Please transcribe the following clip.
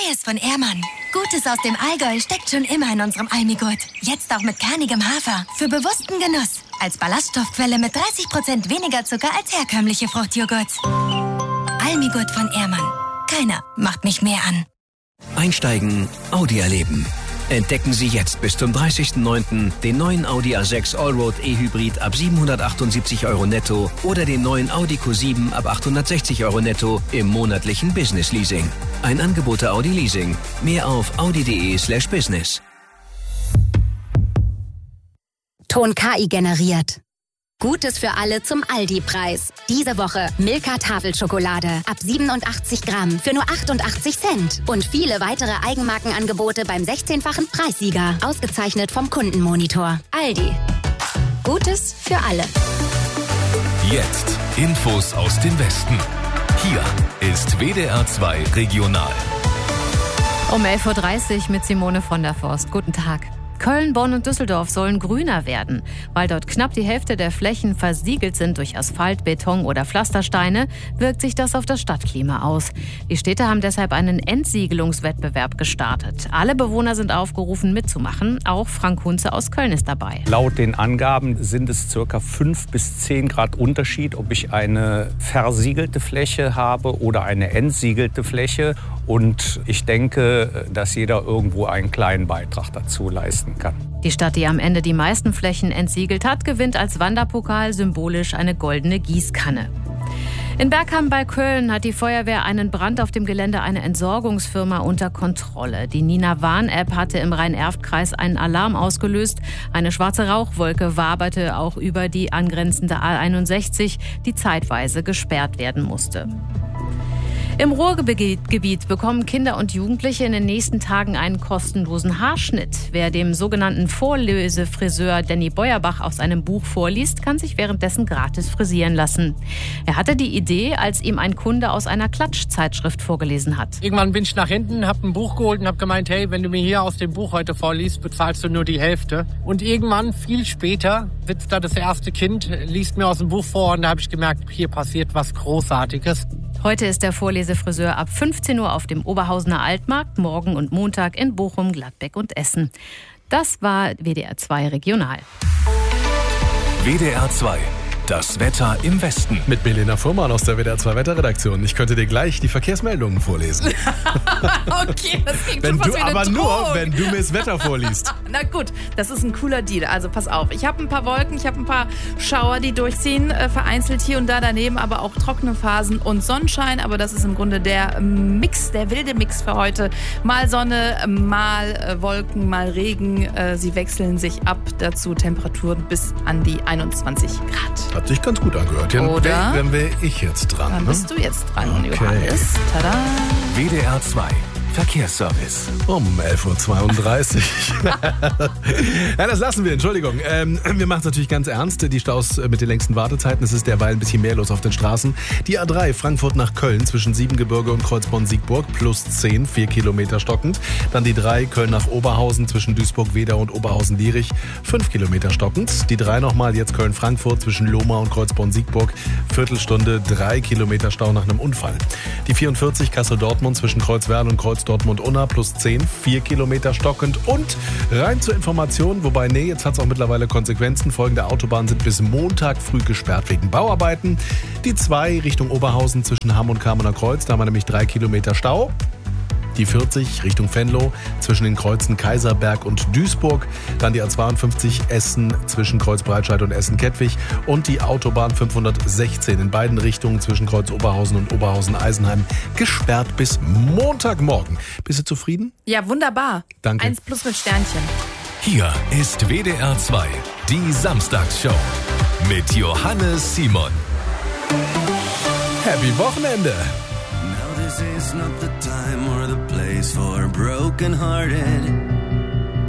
Neues von Ehrmann. Gutes aus dem Allgäu steckt schon immer in unserem Almigurt. Jetzt auch mit kernigem Hafer. Für bewussten Genuss. Als Ballaststoffquelle mit 30% weniger Zucker als herkömmliche Fruchtjoghurts. Almigurt von Ehrmann. Keiner macht mich mehr an. Einsteigen, Audi erleben. Entdecken Sie jetzt bis zum 30.09. den neuen Audi A6 Allroad E-Hybrid ab 778 € netto oder den neuen Audi Q7 ab 860 € netto im monatlichen Business Leasing. Ein Angebot der Audi Leasing. Mehr auf audi.de/business. Ton KI generiert. Gutes für alle zum Aldi-Preis. Diese Woche Milka Tafelschokolade ab 87 Gramm für nur 88 Cent. Und viele weitere Eigenmarkenangebote beim 16-fachen Preissieger. Ausgezeichnet vom Kundenmonitor. Aldi. Gutes für alle. Jetzt Infos aus dem Westen. Hier ist WDR 2 Regional. Um 11.30 Uhr mit Simone von der Forst. Guten Tag. Köln, Bonn und Düsseldorf sollen grüner werden. Weil dort knapp die Hälfte der Flächen versiegelt sind durch Asphalt, Beton oder Pflastersteine, wirkt sich das auf das Stadtklima aus. Die Städte haben deshalb einen Entsiegelungswettbewerb gestartet. Alle Bewohner sind aufgerufen mitzumachen. Auch Frank Hunze aus Köln ist dabei. Laut den Angaben sind es ca. 5 bis 10 Grad Unterschied, ob ich eine versiegelte Fläche habe oder eine entsiegelte Fläche. Und ich denke, dass jeder irgendwo einen kleinen Beitrag dazu leisten kann. Die Stadt, die am Ende die meisten Flächen entsiegelt hat, gewinnt als Wanderpokal symbolisch eine goldene Gießkanne. In Bergham bei Köln hat die Feuerwehr einen Brand auf dem Gelände einer Entsorgungsfirma unter Kontrolle. Die Nina-Warn-App hatte im Rhein-Erft-Kreis einen Alarm ausgelöst. Eine schwarze Rauchwolke waberte auch über die angrenzende A61, die zeitweise gesperrt werden musste. Im Ruhrgebiet bekommen Kinder und Jugendliche in den nächsten Tagen einen kostenlosen Haarschnitt. Wer dem sogenannten Vorlesefriseur Danny Beuerbach aus einem Buch vorliest, kann sich währenddessen gratis frisieren lassen. Er hatte die Idee, als ihm ein Kunde aus einer Klatschzeitschrift vorgelesen hat. Irgendwann bin ich nach hinten, habe ein Buch geholt und habe gemeint, hey, wenn du mir hier aus dem Buch heute vorliest, bezahlst du nur die Hälfte. Und irgendwann, viel später, sitzt da das erste Kind, liest mir aus dem Buch vor und da habe ich gemerkt, hier passiert was Großartiges. Heute ist der Vorlesefriseur ab 15 Uhr auf dem Oberhausener Altmarkt, morgen und Montag in Bochum, Gladbeck und Essen. Das war WDR 2 Regional. WDR 2. Das Wetter im Westen. Mit Milena Fuhrmann aus der WDR 2 Wetterredaktion. Ich könnte dir gleich die Verkehrsmeldungen vorlesen. Okay, das klingt schon fast wie eine Drohung. Nur, wenn du mir das Wetter vorliest. Na gut, das ist ein cooler Deal. Also pass auf, ich habe ein paar Wolken, ich habe ein paar Schauer, die durchziehen, vereinzelt hier und da daneben, aber auch trockene Phasen und Sonnenschein. Aber das ist im Grunde der Mix, der wilde Mix für heute. Mal Sonne, mal Wolken, mal Regen. Sie wechseln sich ab. Dazu Temperaturen bis an die 21 Grad. Hat sich ganz gut angehört. Ja, oder? Dann wäre ich jetzt dran. Dann bist du jetzt dran, okay. Johannes. Tada! WDR 2. Verkehrsservice. Um 11.32 Uhr. Ja, das lassen wir, Entschuldigung. Wir machen es natürlich ganz ernst. Die Staus mit den längsten Wartezeiten. Es ist derweil ein bisschen mehr los auf den Straßen. Die A3 Frankfurt nach Köln zwischen Siebengebirge und Kreuzborn-Siegburg plus 10, 4 Kilometer stockend. Dann die 3 Köln nach Oberhausen zwischen Duisburg-Wedau und Oberhausen-Lierich 5 Kilometer stockend. Die 3 nochmal jetzt Köln-Frankfurt zwischen Lohmar und Kreuzborn-Siegburg Viertelstunde 3 Kilometer Stau nach einem Unfall. Die 44 Kassel-Dortmund zwischen Kreuzwerl und Dortmund-Unna plus 10, 4 Kilometer stockend. Und rein zur Information, wobei, jetzt hat es auch mittlerweile Konsequenzen. Folgende Autobahnen sind bis Montag früh gesperrt wegen Bauarbeiten. Die 2 Richtung Oberhausen zwischen Hamm und Kamener Kreuz, da haben wir nämlich 3 Kilometer Stau. Die 40 Richtung Venlo zwischen den Kreuzen Kaiserberg und Duisburg. Dann die A52 Essen zwischen Kreuz Breitscheid und Essen-Kettwig. Und die Autobahn 516 in beiden Richtungen zwischen Kreuz Oberhausen und Oberhausen-Eisenheim gesperrt bis Montagmorgen. Bist du zufrieden? Ja, wunderbar. Danke. 1+ mit Sternchen. Hier ist WDR 2, die Samstagsshow mit Johannes Simon. Happy Wochenende! This is not the time or the place for broken-hearted.